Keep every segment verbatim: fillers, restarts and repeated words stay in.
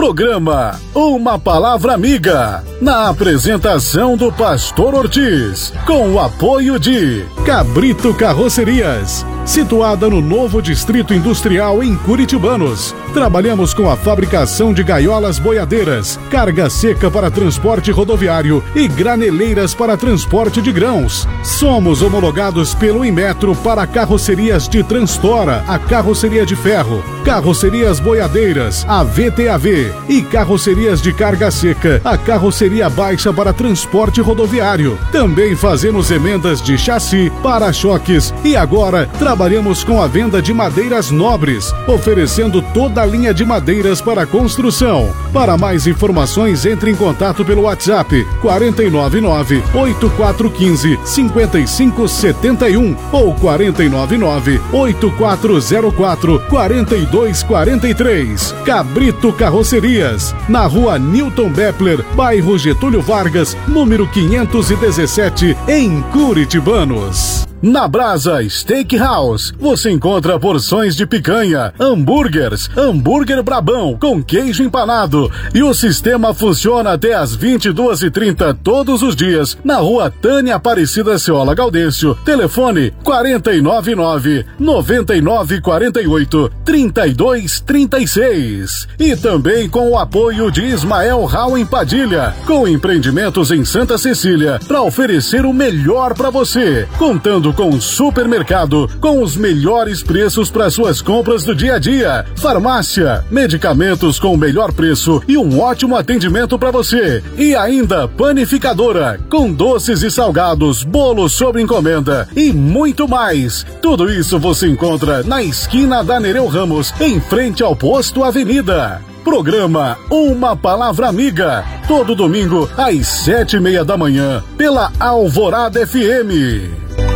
Programa Uma Palavra Amiga, na apresentação do Pastor Ortiz, com o apoio de Cabrito Carrocerias, situada no novo Distrito Industrial em Curitibanos. Trabalhamos com a fabricação de gaiolas boiadeiras, carga seca para transporte rodoviário e graneleiras para transporte de grãos. Somos homologados pelo Inmetro para carrocerias de Transtora, a carroceria de ferro, carrocerias boiadeiras, a V T A V, e carrocerias de carga seca, a carroceria baixa para transporte rodoviário. Também fazemos emendas de chassi, para-choques e agora trabalhamos com a venda de madeiras nobres, oferecendo toda a linha de madeiras para construção. Para mais informações, entre em contato pelo WhatsApp quatro nove nove, oito quatro um cinco, cinco cinco sete um ou quatro nove nove, oito quatro zero quatro, quatro dois quatro três. Cabrito Carrocerias, na rua Newton Bepler, bairro Getúlio Vargas, número quinhentos e dezessete, em Curitibanos. Na Brasa Steakhouse, você encontra porções de picanha, hambúrgueres, hambúrguer brabão com queijo empanado, e o sistema funciona até às vinte e duas e trinta todos os dias, na rua Tânia Aparecida Ceola Gaudêncio, telefone quatro nove nove, nove nove quatro oito, três dois três seis. E também com o apoio de Ismael Rauen Padilha, com empreendimentos em Santa Cecília, para oferecer o melhor para você, contando com um supermercado com os melhores preços para suas compras do dia a dia, farmácia, medicamentos com o melhor preço e um ótimo atendimento para você, e ainda panificadora com doces e salgados, bolos sob encomenda e muito mais. Tudo isso você encontra na esquina da Nereu Ramos, em frente ao posto Avenida. Programa Uma Palavra Amiga, todo domingo às sete e meia da manhã, pela Alvorada F M.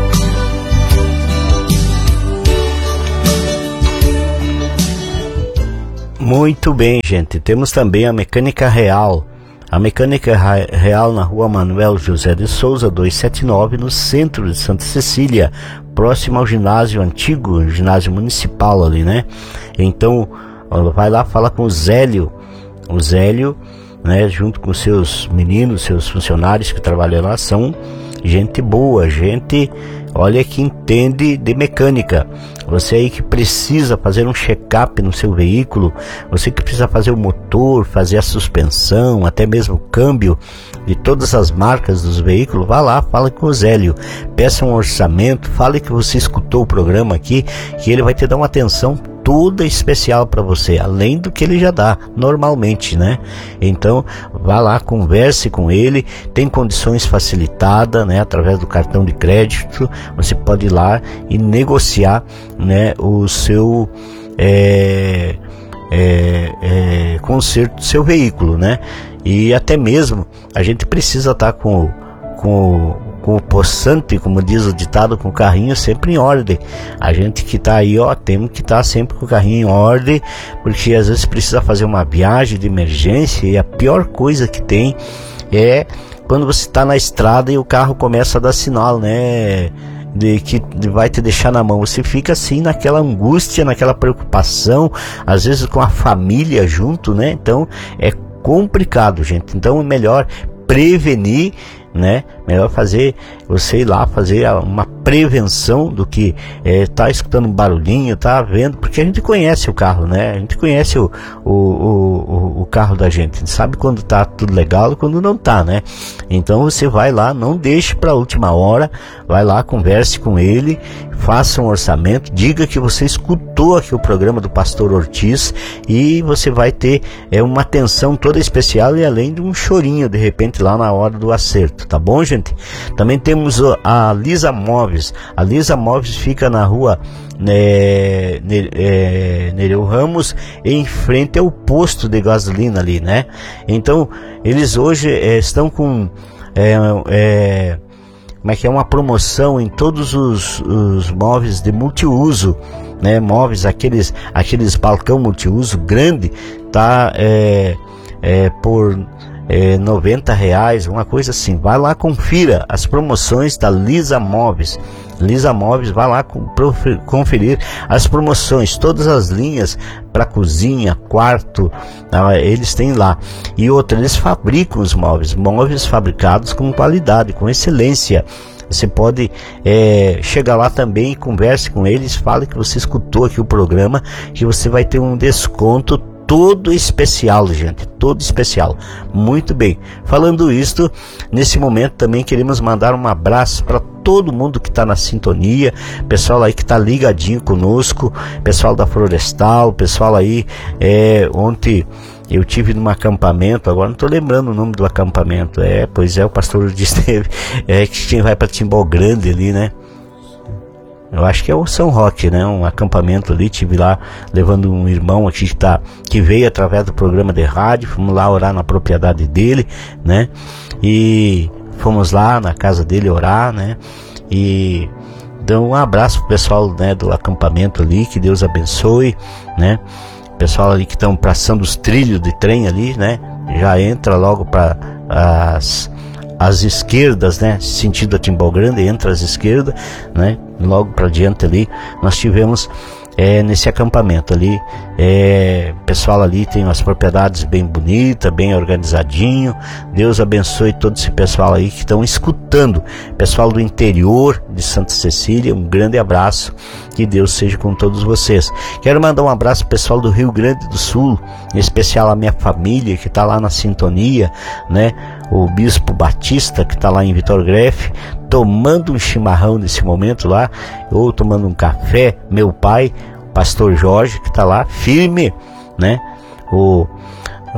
Muito bem, gente. Temos também a Mecânica Real. A Mecânica Real na rua Manuel José de Souza, duzentos e setenta e nove, no centro de Santa Cecília, próximo ao ginásio antigo, ginásio municipal ali, né? Então, vai lá, fala com o Zélio. O Zélio, né, junto com seus meninos, seus funcionários que trabalham lá, são gente boa, gente, olha, que entende de mecânica. Você aí que precisa fazer um check-up no seu veículo, você que precisa fazer o motor, fazer a suspensão, até mesmo o câmbio de todas as marcas dos veículos, vá lá, fala com o Zélio, peça um orçamento, fale que você escutou o programa aqui, que ele vai te dar uma atenção toda especial para você, além do que ele já dá normalmente, né? Então, vá lá, converse com ele, tem condições facilitadas, né? Através do cartão de crédito, você pode ir lá e negociar, né? O seu é, é, é, conserto do seu veículo, né? E até mesmo a gente precisa estar tá com com com o poçante, como diz o ditado, com o carrinho sempre em ordem. A gente que tá aí, ó, temos que estar tá sempre com o carrinho em ordem, porque às vezes precisa fazer uma viagem de emergência, e a pior coisa que tem é quando você está na estrada e o carro começa a dar sinal, né, de que vai te deixar na mão. Você fica assim naquela angústia, naquela preocupação, às vezes com a família junto, né? Então é complicado, gente. Então é melhor prevenir, né? Melhor fazer, você ir lá fazer uma prevenção do que é, tá escutando um barulhinho, tá vendo, porque a gente conhece o carro, né? A gente conhece o, o, o, o carro da gente, a gente sabe quando tá tudo legal e quando não tá, né? Então você vai lá, não deixe para a última hora, vai lá, converse com ele, faça um orçamento, diga que você escutou aqui o programa do Pastor Ortiz, e você vai ter é, uma atenção toda especial, e além de um chorinho de repente lá na hora do acerto, tá bom, gente? Também temos a Lisa Móveis. A Lisa Móveis fica na rua né, é, Nereu Ramos, em frente ao posto de gasolina ali, né? Então eles hoje é, estão com é, é, como é que é, uma promoção em todos os, os móveis de multiuso, né? Móveis, aqueles, aqueles balcão multiuso grande, tá é, é, por é, noventa reais, uma coisa assim. Vai lá, confira as promoções da Lisa Móveis. Lisa Móveis, vai lá conferir as promoções, todas as linhas para cozinha, quarto, tá? Eles têm lá. E outra, eles fabricam os móveis, móveis fabricados com qualidade, com excelência. Você pode é, chegar lá também e converse com eles, fale que você escutou aqui o programa, que você vai ter um desconto todo especial, gente, todo especial. Muito bem, falando isto, nesse momento também queremos mandar um abraço para todo mundo que está na sintonia, pessoal aí que está ligadinho conosco, pessoal da Florestal, pessoal aí, é, ontem eu tive num acampamento, agora não estou lembrando o nome do acampamento, é, pois é, o pastor disse, é que vai para Timbó Grande ali, né? Eu acho que é o São Roque, né? Um acampamento ali, tive lá levando um irmão aqui que, tá, que veio através do programa de rádio, fomos lá orar na propriedade dele, né? E fomos lá na casa dele orar, né? E dou um abraço pro pessoal, né, do acampamento ali, que Deus abençoe, né? Pessoal ali que estão passando os trilhos de trem ali, né? Já entra logo para as... as esquerdas, né, sentido a Timbó Grande, entra às esquerdas, né, logo para diante ali, nós tivemos é, nesse acampamento ali, é, pessoal ali tem umas propriedades bem bonitas, bem organizadinho. Deus abençoe todo esse pessoal aí que estão escutando, pessoal do interior de Santa Cecília, um grande abraço, que Deus seja com todos vocês. Quero mandar um abraço pro pessoal do Rio Grande do Sul, em especial a minha família que está lá na sintonia, né, o Bispo Batista que está lá em Vitor Grefe, tomando um chimarrão nesse momento lá, ou tomando um café, meu pai, pastor Jorge, que está lá firme, né, o, o,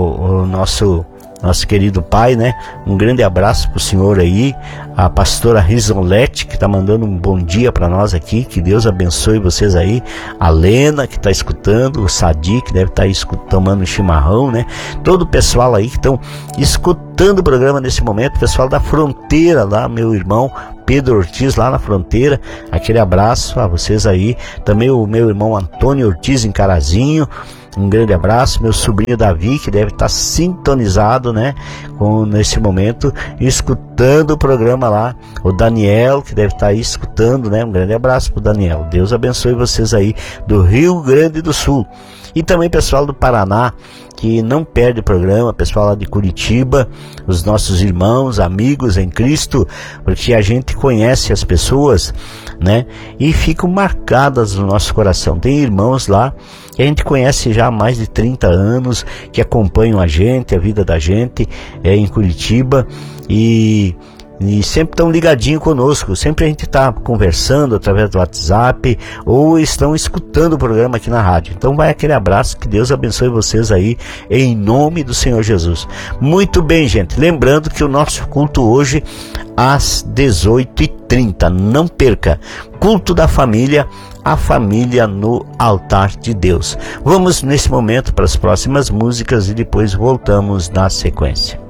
o nosso nosso querido pai, né, um grande abraço pro senhor aí, a pastora Risonlete, que está mandando um bom dia para nós aqui, que Deus abençoe vocês aí, a Lena, que está escutando, o Sadi, que deve estar tá tomando um chimarrão, né, todo o pessoal aí que estão escutando o programa nesse momento, pessoal da fronteira lá, meu irmão Pedro Ortiz lá na fronteira, aquele abraço a vocês aí, também o meu irmão Antônio Ortiz em Carazinho, um grande abraço, meu sobrinho Davi, que deve estar sintonizado, né, com, nesse momento, escutando o programa lá, o Daniel, que deve estar aí escutando, né, um grande abraço pro Daniel, Deus abençoe vocês aí do Rio Grande do Sul, e também pessoal do Paraná, que não perde o programa, pessoal lá de Curitiba, os nossos irmãos, amigos em Cristo, porque a gente conhece as pessoas, né, e ficam marcadas no nosso coração. Tem irmãos lá que a gente conhece já há mais de trinta anos, que acompanham a gente, a vida da gente, é, em Curitiba, e... e sempre estão ligadinhos conosco, sempre a gente está conversando através do WhatsApp ou estão escutando o programa aqui na rádio. Então vai aquele abraço, que Deus abençoe vocês aí em nome do Senhor Jesus. Muito bem, gente, lembrando que o nosso culto hoje às dezoito e trinta, não perca, culto da família, a família no altar de Deus. Vamos nesse momento para as próximas músicas e depois voltamos na sequência.